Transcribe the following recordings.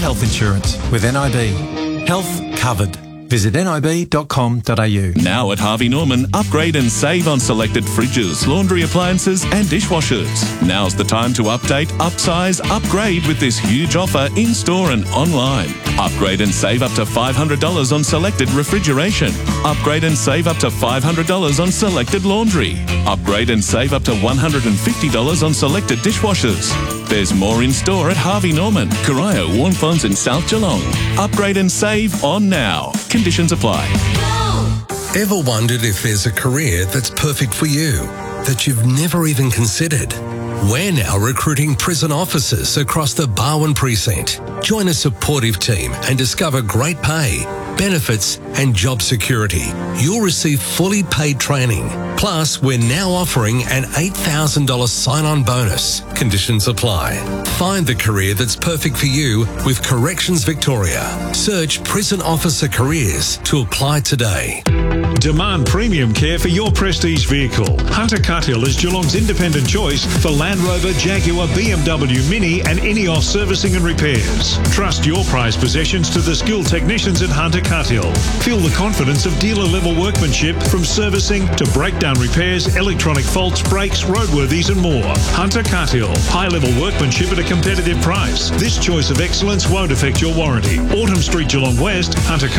health insurance with NIB. Health covered. Visit nib.com.au. Now at Harvey Norman, upgrade and save on selected fridges, laundry appliances and dishwashers. Now's the time to update, upsize, upgrade with this huge offer in-store and online. Upgrade and save up to $500 on selected refrigeration. Upgrade and save up to $500 on selected laundry. Upgrade and save up to $150 on selected dishwashers. There's more in store at Harvey Norman, Corio, Warnfonds and South Geelong. Upgrade and save on now. Conditions apply. Ever wondered if there's a career that's perfect for you, that you've never even considered? We're now recruiting prison officers across the Barwon precinct. Join a supportive team and discover great pay, benefits and job security. You'll receive fully paid training. Plus, we're now offering an $8,000 sign-on bonus. Conditions apply. Find the career that's perfect for you with Corrections Victoria. Search Prison Officer Careers to apply today. Demand premium care for your prestige vehicle. Hunter Cuthill is Geelong's independent choice for Land Rover, Jaguar, BMW Mini and Ineos servicing and repairs. Trust your prized possessions to the skilled technicians at Hunter Cuthill. Feel the confidence of dealer-level workmanship from servicing to breakdown repairs, electronic faults, brakes, roadworthies and more. Hunter Cuthill. High-level workmanship at a competitive price. This choice of excellence won't affect your warranty. Autumn Street, Geelong West,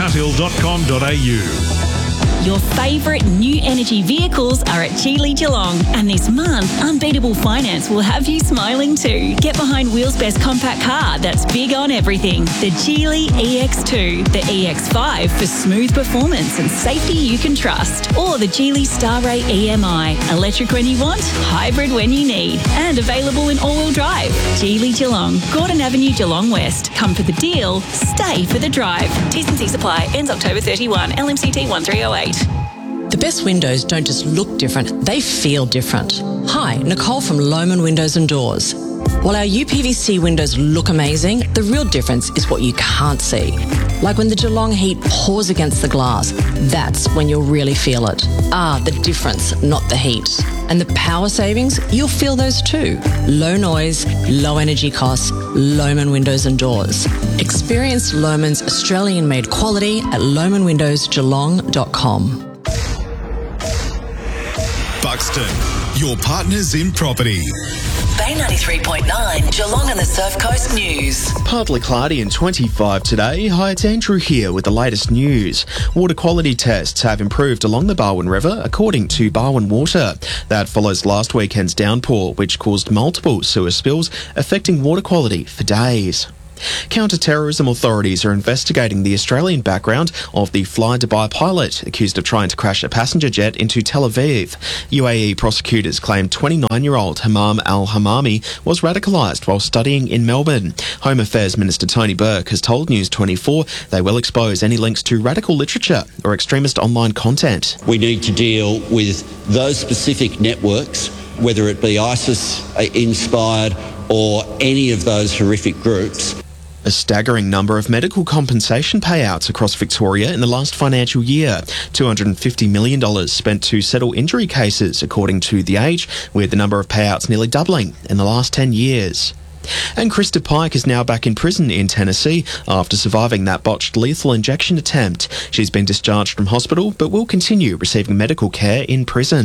huntercuthill.com.au. Your favourite new energy vehicles are at Geely Geelong, and this month, Unbeatable Finance will have you smiling too. Get behind Wheels' best compact car that's big on everything. The Geely EX2, the EX5 for smooth performance and safety you can trust, or the Geely Starray EMI, electric when you want, hybrid when you need, and available in all-wheel drive. Geely Geelong, Gordon Avenue, Geelong West. Come for the deal, stay for the drive. T's and C's apply. Ends October 31. LMCT 1308. The best windows don't just look different, they feel different. Hi, Nicole from Lohmann Windows and Doors. While our UPVC windows look amazing, the real difference is what you can't see. Like when the Geelong heat pours against the glass, that's when you'll really feel it. The difference, not the heat. And the power savings, you'll feel those too. Low noise, low energy costs, Lohmann Windows and Doors. Experience Lohmann's Australian-made quality at lohmannwindowsgeelong.com. Buxton, your partners in property. Bay 93.9, Geelong and the Surf Coast News. Partly cloudy and 25 today. Hi, it's Andrew here with the latest news. Water quality tests have improved along the Barwon River, according to Barwon Water. That follows last weekend's downpour, which caused multiple sewer spills, affecting water quality for days. Counter-terrorism authorities are investigating the Australian background of the Fly Dubai pilot accused of trying to crash a passenger jet into Tel Aviv. UAE prosecutors claim 29-year-old Hammam al-Hammami was radicalised while studying in Melbourne. Home Affairs Minister Tony Burke has told News 24 they will expose any links to radical literature or extremist online content. We need to deal with those specific networks, whether it be ISIS-inspired or any of those horrific groups. A staggering number of medical compensation payouts across Victoria in the last financial year. $250 million spent to settle injury cases, according to The Age, with the number of payouts nearly doubling in the last 10 years. And Krista Pike is now back in prison in Tennessee after surviving that botched lethal injection attempt. She's been discharged from hospital but will continue receiving medical care in prison.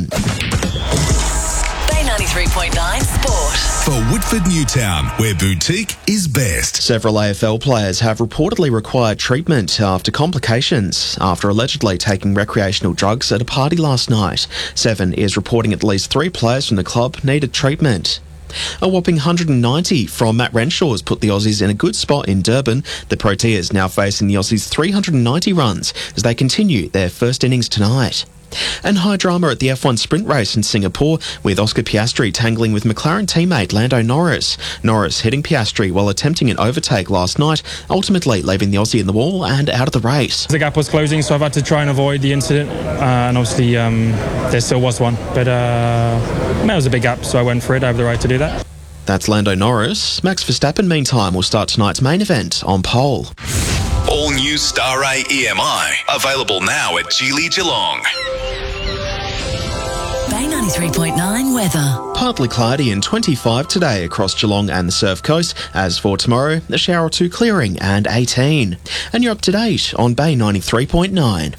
Bay 93.9 Sport. For Woodford Newtown, where boutique is best. Several AFL players have reportedly required treatment after complications after allegedly taking recreational drugs at a party last night. Seven is reporting at least 3 players from the club needed treatment. A whopping 190 from Matt Renshaw has put the Aussies in a good spot in Durban. The Proteas now facing the Aussies' 390 runs as they continue their first innings tonight. And high drama at the F1 sprint race in Singapore, with Oscar Piastri tangling with McLaren teammate Lando Norris. Norris hitting Piastri while attempting an overtake last night, ultimately leaving the Aussie in the wall and out of the race. The gap was closing, so I've had to try and avoid the incident, and obviously there still was one, but it was a big gap, so I went for it. I have the right to do that. That's Lando Norris. Max Verstappen, meantime, will start tonight's main event on pole. All new Starray EMI, available now at Geely Geelong. Bay 93.9 weather. partly cloudy and 25 today across Geelong and the Surf Coast. As for tomorrow, a shower or two clearing and 18. And you're up to date on Bay 93.9.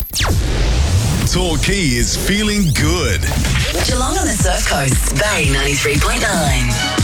Torquay is feeling good. Geelong on the Surf Coast, Bay 93.9.